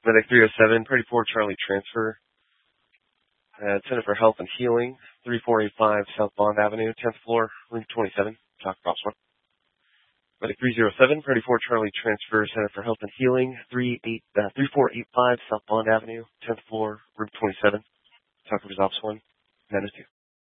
Medic 307, Pretty 4 Charlie transfer. Center for Health and Healing, 3485 South Bond Avenue, 10th floor, room 27. Talk Props 1. Medic 307, Pretty 4 Charlie transfer, Center for Health and Healing, 3485 South Bond Avenue, 10th floor, room 27. Talk Ops 1. Menace 2.